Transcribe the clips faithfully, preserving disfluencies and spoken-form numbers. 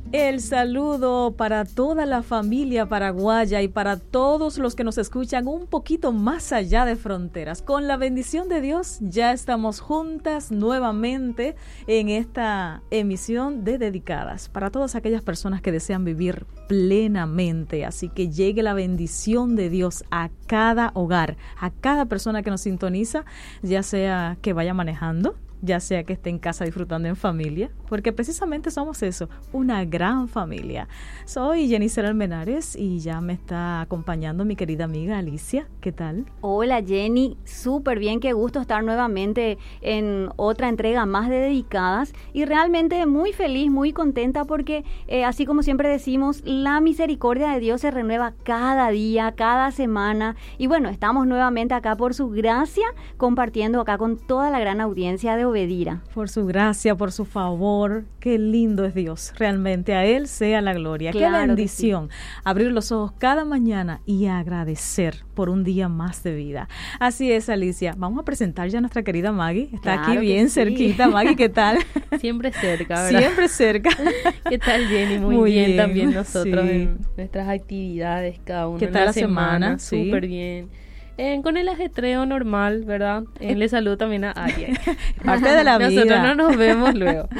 El saludo para toda la familia paraguaya y para todos los que nos escuchan un poquito más allá de fronteras. Con la bendición de Dios, ya estamos juntas nuevamente en esta emisión de Dedicadas para todas aquellas personas que desean vivir plenamente. Así que llegue la bendición de Dios a cada hogar, a cada persona que nos sintoniza, ya sea que vaya manejando, ya sea que esté en casa disfrutando en familia, porque precisamente somos eso, una gran familia. Soy Jenny Almenares y ya me está acompañando mi querida amiga Alicia. ¿Qué tal? Hola Jenny, súper bien, qué gusto estar nuevamente en otra entrega más de Dedicadas y realmente muy feliz, muy contenta porque eh, así como siempre decimos, la misericordia de Dios se renueva cada día, cada semana y bueno, estamos nuevamente acá por su gracia, compartiendo acá con toda la gran audiencia de Obedira. Por su gracia, por su favor, qué lindo es Dios, realmente a Él sea la gloria, claro, qué bendición, sí. Abrir los ojos cada mañana y agradecer por un día más de vida. Así es, Alicia, vamos a presentar ya a nuestra querida Maggie, está claro aquí bien sí. cerquita. Maggie, ¿qué tal? Siempre cerca, ¿verdad? Siempre cerca. ¿Qué tal, Jenny? Muy, Muy bien, bien también nosotros sí. en nuestras actividades, cada uno ¿Qué en tal la, la semana, semana? súper Sí. bien. Eh, con el ajetreo normal, ¿verdad? Eh, le saludo también a Aria. Parte de la vida. Nosotros no nos vemos luego.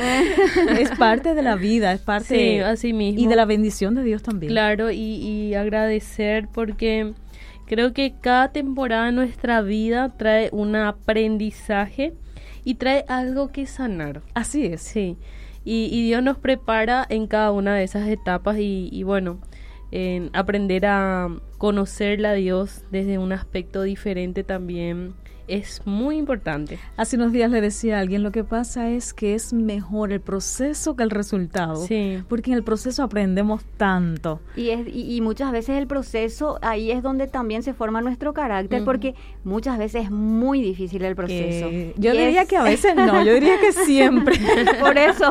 Es parte de la vida, es parte sí, así mismo. Y de la bendición de Dios también. Claro, y, y agradecer porque creo que cada temporada de nuestra vida trae un aprendizaje y trae algo que sanar. Así es. Sí, y, y Dios nos prepara en cada una de esas etapas y, y bueno, en aprender a conocerla a Dios desde un aspecto diferente también es muy importante. Hace unos días le decía a alguien, lo que pasa es que es mejor el proceso que el resultado. Sí. Porque en el proceso aprendemos tanto. Y, es, y, y muchas veces el proceso, ahí es donde también se forma nuestro carácter, uh-huh. porque muchas veces es muy difícil el proceso. Eh, yo y diría es... que a veces no, yo diría que siempre. Por eso.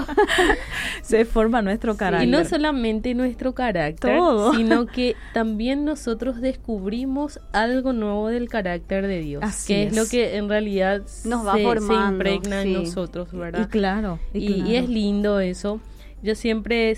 Se forma nuestro carácter. Y no solamente nuestro carácter, todo. Sino que también nosotros descubrimos algo nuevo del carácter de Dios. Así que es. es lo que en realidad nos va se, formando, se impregna sí. en nosotros, ¿verdad? Y claro. Y, y, claro. y es lindo eso. Yo siempre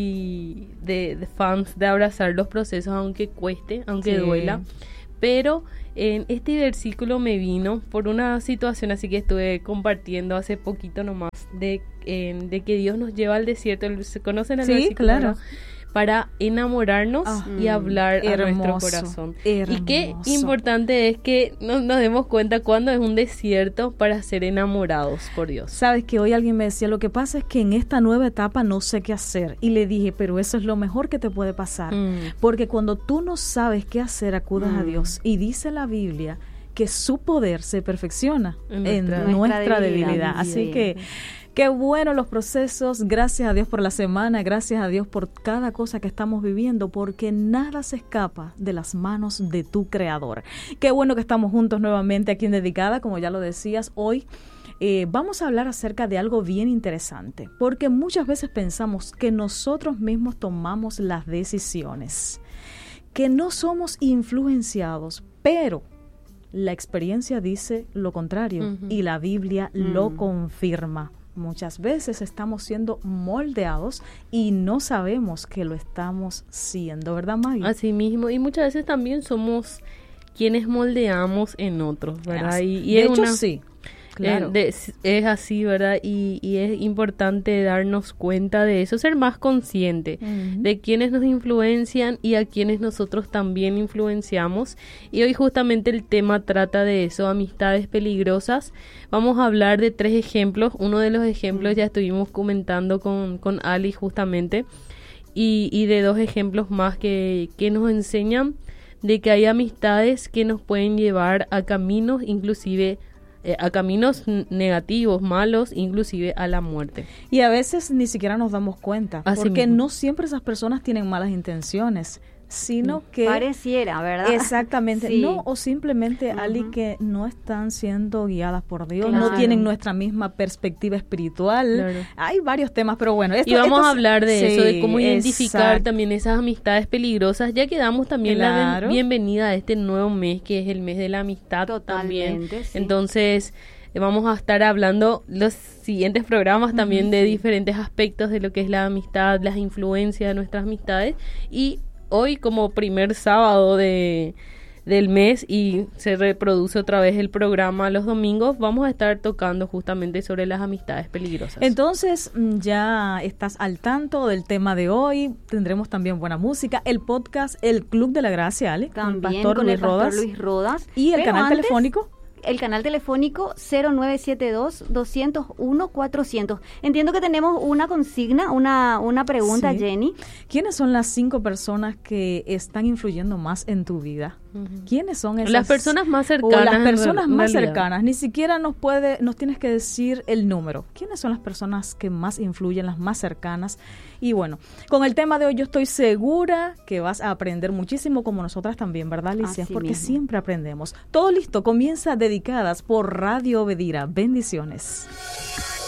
soy de, de fans de abrazar los procesos, aunque cueste, aunque sí. duela. Pero en este versículo me vino por una situación así que estuve compartiendo hace poquito nomás, de, eh, de que Dios nos lleva al desierto. ¿Se conocen el sí, versículo? Claro. ¿verdad? Para enamorarnos ah, y hablar hermoso, a nuestro corazón. Hermoso. Y qué importante es que nos, nos demos cuenta cuando es un desierto para ser enamorados por Dios. Sabes que hoy alguien me decía, lo que pasa es que en esta nueva etapa no sé qué hacer. Y le dije, pero eso es lo mejor que te puede pasar. Mm. Porque cuando tú no sabes qué hacer, acudas mm. a Dios. Y dice la Biblia que su poder se perfecciona en nuestra, en nuestra, nuestra debilidad. debilidad. Así que qué bueno los procesos, gracias a Dios por la semana, gracias a Dios por cada cosa que estamos viviendo, porque nada se escapa de las manos de tu Creador. Qué bueno que estamos juntos nuevamente aquí en Dedicada, como ya lo decías, hoy eh, vamos a hablar acerca de algo bien interesante, porque muchas veces pensamos que nosotros mismos tomamos las decisiones, que no somos influenciados, pero la experiencia dice lo contrario uh-huh. y la Biblia uh-huh. lo confirma. Muchas veces estamos siendo moldeados y no sabemos que lo estamos siendo, ¿verdad, Maggie? Así mismo, y muchas veces también somos quienes moldeamos en otros, ¿verdad? Y, y de es hecho, una, sí. Claro. Eh, de, es así, ¿verdad? Y, y es importante darnos cuenta de eso, ser más consciente uh-huh. de quienes nos influencian y a quienes nosotros también influenciamos. Y hoy justamente el tema trata de eso, amistades peligrosas. Vamos a hablar de tres ejemplos. Uno de los ejemplos uh-huh. ya estuvimos comentando con, con Ali justamente. Y, y de dos ejemplos más que, que nos enseñan de que hay amistades que nos pueden llevar a caminos inclusive a caminos negativos, malos, inclusive a la muerte. Y a veces ni siquiera nos damos cuenta, Así porque mismo. no siempre esas personas tienen malas intenciones, sino que... Pareciera, ¿verdad? Exactamente. Sí. No, o simplemente, uh-huh. Ali, que no están siendo guiadas por Dios, claro. no tienen nuestra misma perspectiva espiritual. Claro. Hay varios temas, pero bueno. Esto, y vamos esto, a hablar de sí, eso, de cómo identificar exacto. también esas amistades peligrosas, ya que damos también claro. la ben- bienvenida a este nuevo mes, que es el mes de la amistad. Totalmente, también. Sí. Entonces... vamos a estar hablando los siguientes programas también de diferentes aspectos de lo que es la amistad, las influencias de nuestras amistades. Y hoy, como primer sábado de del mes y se reproduce otra vez el programa los domingos, vamos a estar tocando justamente sobre las amistades peligrosas. Entonces ya estás al tanto del tema de hoy, tendremos también buena música, el podcast El Club de la Gracia, Ale, también con, Pastor con Luis el Pastor Rodas, Luis Rodas. y el Pero canal antes, telefónico. El canal telefónico cero nueve siete dos, dos cero uno, cuatrocientos. Entiendo que tenemos una consigna, una, una pregunta, Sí. Jenny. ¿Quiénes son las cinco personas que están influyendo más en tu vida? Uh-huh. ¿Quiénes son esas? Las personas más cercanas. O las personas más realidad. cercanas. Ni siquiera nos puede, nos tienes que decir el número. ¿Quiénes son las personas que más influyen, las más cercanas? Y bueno, con el tema de hoy yo estoy segura que vas a aprender muchísimo, como nosotras también, ¿verdad, Alicia? Así Porque mismo. siempre aprendemos. Todo listo, comienza Dedicadas por Radio Obedira. Bendiciones.